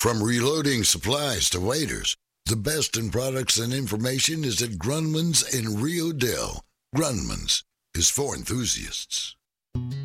From reloading supplies to waiters, the best in products and information is at Grunman's in Rio Dale. Grunman's is for enthusiasts.